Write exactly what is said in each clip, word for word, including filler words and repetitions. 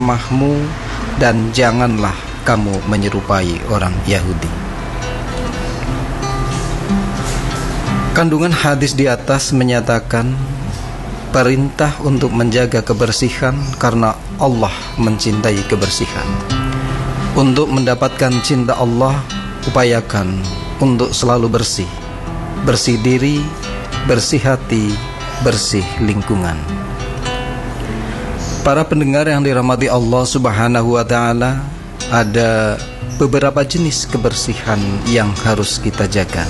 mahmu dan janganlah kamu menyerupai orang Yahudi. Kandungan hadis di atas menyatakan perintah untuk menjaga kebersihan karena Allah mencintai kebersihan. Untuk mendapatkan cinta Allah, upayakan untuk selalu bersih. Bersih diri, bersih hati, bersih lingkungan. Para pendengar yang dirahmati Allah Subhanahu wa ta'ala, ada beberapa jenis kebersihan yang harus kita jaga.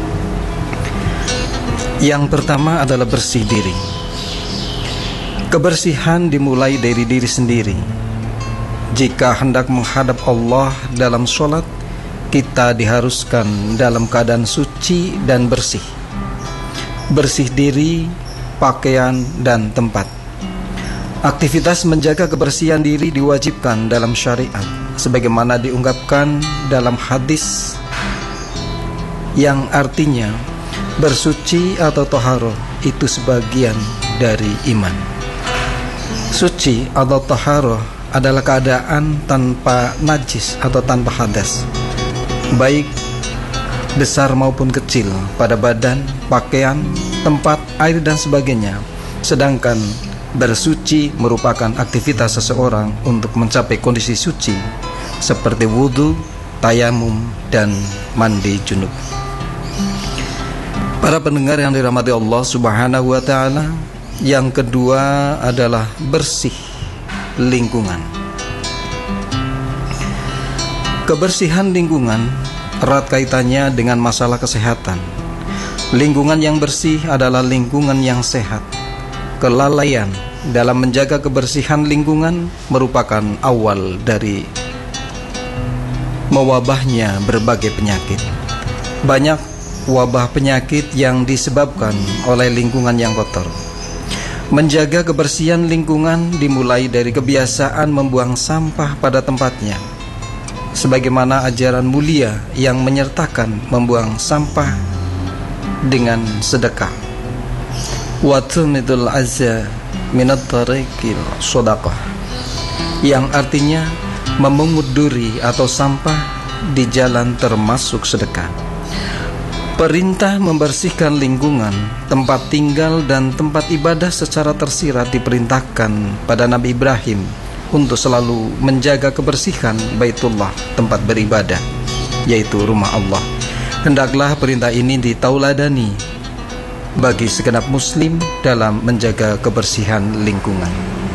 Yang pertama adalah bersih diri. Kebersihan dimulai dari diri sendiri. Jika hendak menghadap Allah dalam sholat, kita diharuskan dalam keadaan suci dan bersih. Bersih diri, pakaian, dan tempat. Aktivitas menjaga kebersihan diri diwajibkan dalam syariat, sebagaimana diungkapkan dalam hadis yang artinya bersuci atau toharoh itu sebagian dari iman. Suci atau toharoh adalah keadaan tanpa najis atau tanpa hadas, baik besar maupun kecil, pada badan, pakaian, tempat, air, dan sebagainya. Sedangkan bersuci merupakan aktivitas seseorang untuk mencapai kondisi suci seperti wudhu, tayamum, dan mandi junub. Para pendengar yang dirahmati Allah Subhanahu wa ta'ala, yang kedua adalah bersih lingkungan. Kebersihan lingkungan erat kaitannya dengan masalah kesehatan. Lingkungan yang bersih adalah lingkungan yang sehat. Kelalaian dalam menjaga kebersihan lingkungan merupakan awal dari mewabahnya berbagai penyakit. Banyak wabah penyakit yang disebabkan oleh lingkungan yang kotor. Menjaga kebersihan lingkungan dimulai dari kebiasaan membuang sampah pada tempatnya, sebagaimana ajaran mulia yang menyertakan membuang sampah dengan sedekah. Wa tumidul azza minat tariqil shadaqah, yang artinya memungut duri atau sampah di jalan termasuk sedekah. Perintah membersihkan lingkungan, tempat tinggal, dan tempat ibadah secara tersirat diperintahkan pada Nabi Ibrahim untuk selalu menjaga kebersihan Baitullah, tempat beribadah, yaitu rumah Allah. Hendaklah perintah ini ditauladani bagi segenap muslim dalam menjaga kebersihan lingkungan.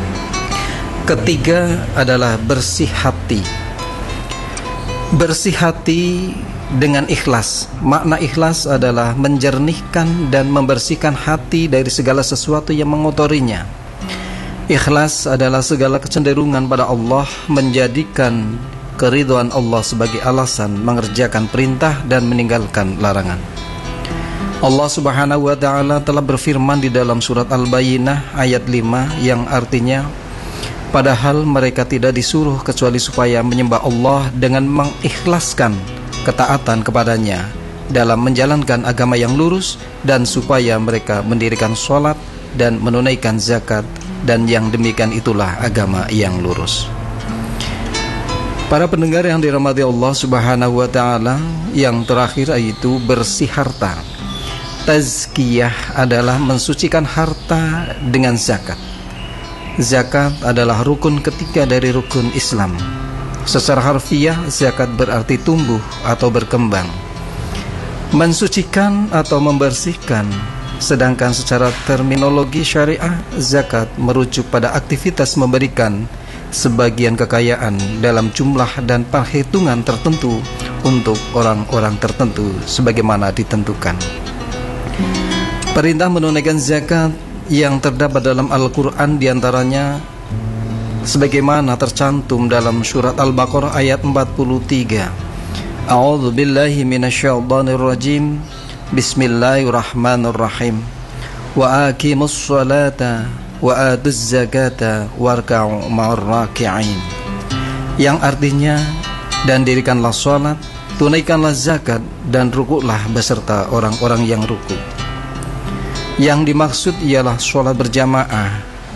Ketiga adalah bersih hati. Bersih hati dengan ikhlas. Makna ikhlas adalah menjernihkan dan membersihkan hati dari segala sesuatu yang mengotorinya. Ikhlas adalah segala kecenderungan pada Allah, menjadikan keridhaan Allah sebagai alasan mengerjakan perintah dan meninggalkan larangan. Allah Subhanahu wa ta'ala telah berfirman di dalam surat Al-Bayyinah ayat lima, yang artinya, padahal mereka tidak disuruh kecuali supaya menyembah Allah dengan mengikhlaskan ketaatan kepadanya dalam menjalankan agama yang lurus, dan supaya mereka mendirikan sholat dan menunaikan zakat, dan yang demikian itulah agama yang lurus. Para pendengar yang dirahmati Allah Subhanahu wa ta'ala, yang terakhir yaitu bersih harta. Tazkiyah adalah mensucikan harta dengan zakat. Zakat adalah rukun ketiga dari rukun Islam. Secara harfiah, zakat berarti tumbuh atau berkembang, mensucikan atau membersihkan. Sedangkan secara terminologi syariah, zakat merujuk pada aktivitas memberikan sebagian kekayaan dalam jumlah dan perhitungan tertentu untuk orang-orang tertentu sebagaimana ditentukan. Perintah menunaikan zakat yang terdapat dalam Al-Quran diantaranya sebagaimana tercantum dalam surat Al-Baqarah ayat empat puluh tiga. A'udzu billahi minasyaitonir rajim. Bismillahirrahmanirrahim. Wa aqimus sholata wa atuz zakata warka'u ma'ar raki'in. Yang artinya, dan dirikanlah sholat, tunaikanlah zakat, dan rukuklah beserta orang-orang yang rukuk. Yang dimaksud ialah sholat berjamaah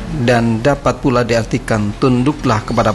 dan dapat pula diartikan tunduklah kepada